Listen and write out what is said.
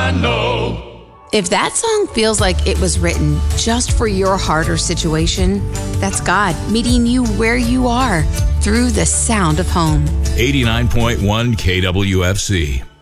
I know. If that song feels like it was written just for your heart or situation, that's God meeting you where you are through the sound of home. 89.1 KWFC.